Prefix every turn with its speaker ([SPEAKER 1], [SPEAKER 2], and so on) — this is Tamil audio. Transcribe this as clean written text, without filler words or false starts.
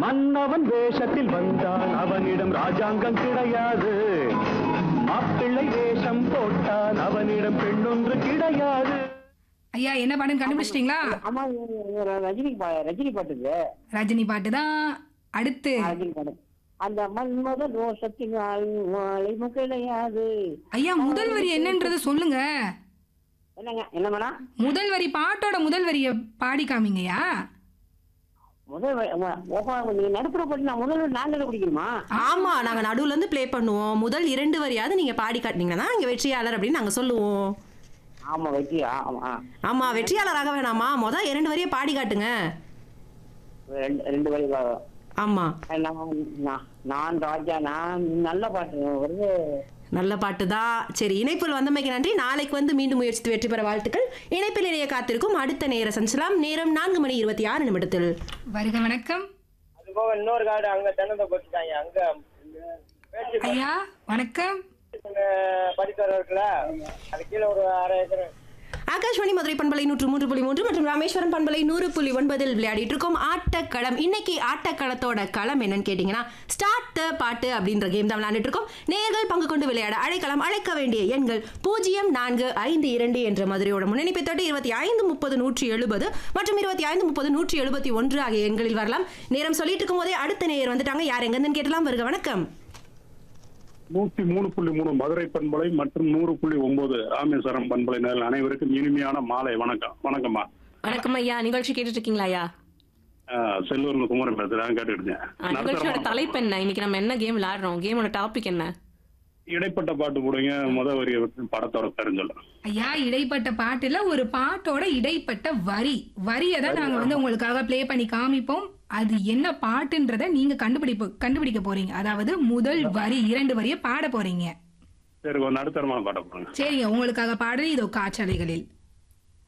[SPEAKER 1] மன்னவன் வேஷத்தில் வந்தான், அவனிடம் ராஜாங்கம் கிடையாது. மாப்பிள்ளை வேஷம் போட்டான், அவனிடம் பெண்ணொன்று கிடையாது.
[SPEAKER 2] ஐயா என்ன பாட்டுன்னு கண்டுபிடிச்சிட்டீங்களா?
[SPEAKER 3] ஆமா, ரஜினி பாட்டுக்கு.
[SPEAKER 2] ரஜினி பாட்டு தான். அடுத்து
[SPEAKER 3] ரஜினி பாட்டு. அந்த மன்மத ரோஷத்தினால் கிடையாது.
[SPEAKER 2] ஐயா முதல் வரி என்னன்றது சொல்லுங்க.
[SPEAKER 3] என்னங்க என்ன மேடம்?
[SPEAKER 2] முதல் வரி, பாட்டோட முதல் வரிய பாடி காமிங்கய்யா.
[SPEAKER 3] நீங்க நடுப்புற போட்டு நான் முதல்ல நான் பிடிக்கணுமா?
[SPEAKER 4] ஆமா, நாங்க நடுவுல இருந்து ப்ளே பண்ணுவோம். முதல் 2 வரியாவது நீங்க பாடி காட்டினீங்கன்னா இங்க வெற்றியாளர் அப்படின்னு நாங்க சொல்லுவோம்.
[SPEAKER 3] ஆமா வெற்றியா?
[SPEAKER 4] ஆமா, வெற்றியாளராக வேணாமா? முதல் 2 வரியை பாடி காட்டுங்க.
[SPEAKER 3] 2 வரி.
[SPEAKER 4] ஆமா,
[SPEAKER 3] நான் ராஜா. நான் நல்ல பாட்டு வருது.
[SPEAKER 4] நல்ல பாட்டு தான். சரி, இணைப்பில் வந்தமைக்கு நன்றி. நாளைக்கு வந்து மீண்டும் முயற்சித்து வெற்றி பெற வாழ்த்துக்கள். இணைப்பில் இணைய காத்திருக்கும் அடுத்த நேர சஞ்சலாம். நேரம் 4:26
[SPEAKER 2] வருக வணக்கம்.
[SPEAKER 5] அது போக இன்னொரு காடு அங்க தென்னந்த போட்டுட்டாங்க. அங்க
[SPEAKER 2] ஐயா வணக்கம்.
[SPEAKER 5] படித்தர இருக்குல்ல, அது கீழே ஒரு 1/2 ஏக்கர்.
[SPEAKER 4] ஆகாஷ்வாணி மதுரை பண்பலை 103.3 மற்றும் ராமேஸ்வரம் பண்பலை 100.9 விளையாடிட்டு இருக்கோம் ஆட்டக்களம். இன்னைக்கு ஆட்டக்களத்தோட களம் என்னன்னு கேட்டீங்கன்னா ஸ்டார்ட் த பாட்டு அப்படின்ற கேம் தான் விளையாண்டுட்டு இருக்கோம். நேயர்கள் பங்கு கொண்டு விளையாட அழைக்கலாம். அழைக்க வேண்டிய எண்கள் 0452 என்ற மதுரையோட முன்னணிப்பை தொட்டு 2530-170 மற்றும் 2530-171 ஆகிய எண்களில் வரலாம். நேரம் சொல்லிட்டு இருக்கும் போதே அடுத்த நேயர் வந்துட்டாங்க. யார் எங்கன்னு கேட்டலாம். வருக வணக்கம்.
[SPEAKER 6] 103.3 மதுரை பண்பலை மற்றும் 100.9 ராமேஸ்வரம் பண்பலை நேயர்கள் அனைவருக்கும் இனிமையான மாலை வணக்கம். வணக்கம்மா.
[SPEAKER 7] வணக்கம் ஐயா. நிகழ்ச்சி கேட்டுட்டு இருக்கீங்களா ஐயா?
[SPEAKER 6] செல்வர்ல குமரன் பேசுறேன். கேட்டுக்கிட்டேன்.
[SPEAKER 7] நிகழ்ச்சியோட தலைப்பு என்ன? இன்னைக்கு நம்ம என்ன கேம் விளையாடுறோம்? கேமோட டாபிக் என்ன?
[SPEAKER 6] இடைப்பட்ட பாட்டு போடுங்க. முதல் வரிய படத்தோட பெருஞ்சொல்லும்.
[SPEAKER 2] ஐயா இடைப்பட்ட பாட்டுல ஒரு பாட்டோட இடைப்பட்ட வரியை தான் நாங்க வந்து உங்களுக்காக ப்ளே பண்ணி காமிப்போம். அது என்ன பாட்டுன்றத நீங்க கண்டுபிடிக்க போறீங்க. அதாவது முதல் வரி 2 வரியை பாட போறீங்க.
[SPEAKER 6] சரி, ஒரு நடுத்தரமான பாட்டை போடுங்க.
[SPEAKER 2] சரிங்க, உங்களுக்காக பாடுறது இதோ காற்றலைகளில்.